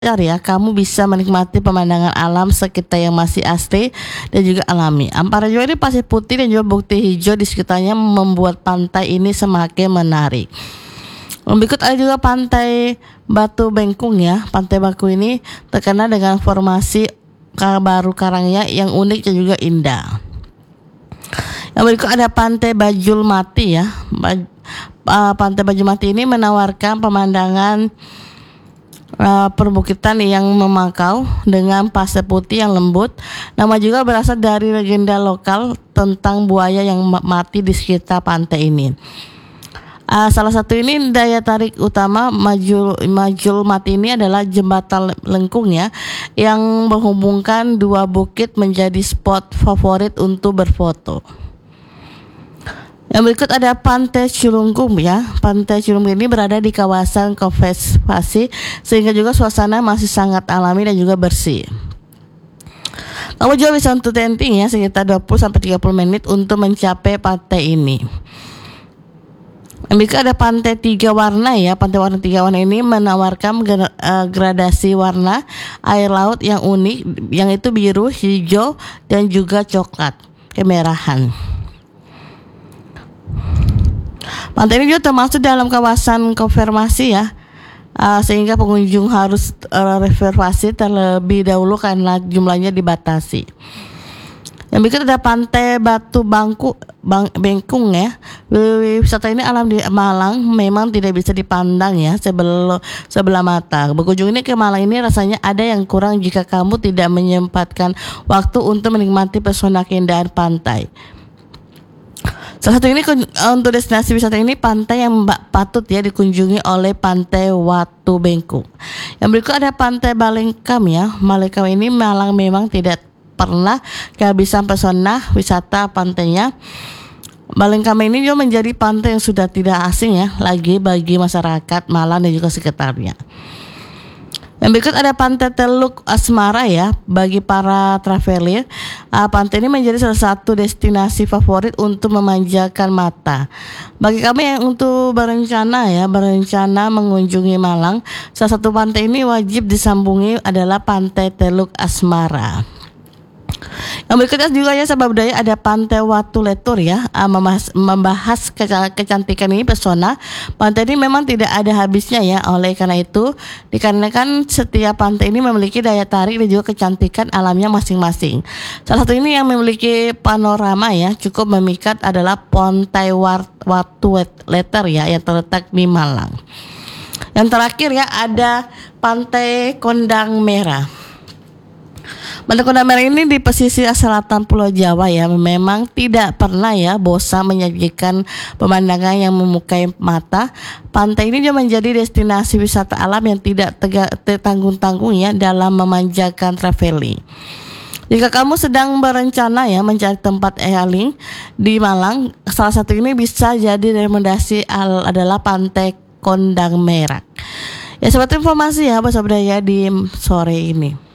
ya, kamu bisa menikmati pemandangan alam sekitar yang masih asli dan juga alami. Ampara juga ini pasir putih dan juga bukit hijau di sekitarnya membuat pantai ini semakin menarik. Berikut ada juga pantai Batu Bengkung ya. Pantai Batu ini terkenal dengan formasi baru karangnya yang unik dan juga indah. Yang berikut ada pantai Bajul Mati ya. Pantai Bajul Mati ini menawarkan pemandangan perbukitan yang memangkau dengan pasir putih yang lembut. Nama juga berasal dari legenda lokal tentang buaya yang mati di sekitar pantai ini. Salah satu ini daya tarik utama Bajul Mati ini adalah jembatan lengkung ya, yang menghubungkan dua bukit menjadi spot favorit untuk berfoto. Yang berikut ada Pantai Cilungkung ya. Pantai Cilungkung ini berada di kawasan konservasi sehingga juga suasana masih sangat alami dan juga bersih. Kamu juga bisa untuk tenting ya sekitar 20-30 menit untuk mencapai pantai ini. Yang berikut ada Pantai Tiga Warna ya. Pantai Tiga Warna ini menawarkan gradasi warna air laut yang unik, yang itu biru, hijau, dan juga coklat kemerahan. Pantai ini juga termasuk dalam kawasan konservasi ya, sehingga pengunjung harus reservasi terlebih dahulu karena jumlahnya dibatasi. Yang berikut ada Pantai Batu Bengkung ya. Wisata ini alam di Malang memang tidak bisa dipandang ya sebelah mata. Berkunjung ini ke Malang ini rasanya ada yang kurang jika kamu tidak menyempatkan waktu untuk menikmati pesona keindahan pantai. Salah satu ini untuk destinasi wisata ini pantai yang patut ya dikunjungi oleh Pantai Watu Bengkung. Yang berikut ada Pantai Balengkam ya. Balengkam ini Malang memang tidak pernah kehabisan pesona wisata pantainya. Balengkam ini juga menjadi pantai yang sudah tidak asing ya lagi bagi masyarakat Malang dan juga sekitarnya. Yang berikut ada Pantai Teluk Asmara ya. Bagi para traveler, pantai ini menjadi salah satu destinasi favorit untuk memanjakan mata. Bagi kami yang untuk berencana mengunjungi Malang, salah satu pantai ini wajib disambungi adalah Pantai Teluk Asmara. Yang berikutnya juga ya sahabat budaya ada Pantai Watu Letur ya, membahas kecantikan ini pesona. Pantai ini memang tidak ada habisnya ya. Oleh karena itu, dikarenakan setiap pantai ini memiliki daya tarik dan juga kecantikan alamnya masing-masing. Salah satu ini yang memiliki panorama ya cukup memikat adalah Pantai Watu Letur ya, yang terletak di Malang. Yang terakhir ya ada Pantai Kondang Merah. Pantai Kondang Merah ini di pesisir selatan Pulau Jawa ya, memang tidak pernah ya bosan menyajikan pemandangan yang memukai mata. Pantai ini juga menjadi destinasi wisata alam yang tidak tertanggung-tanggung ya dalam memanjakan traveling. Jika kamu sedang berencana ya mencari tempat healing di Malang, salah satu ini bisa jadi rekomendasi adalah Pantai Kondang Merah. Ya seperti informasi ya sahabat budaya di sore ini.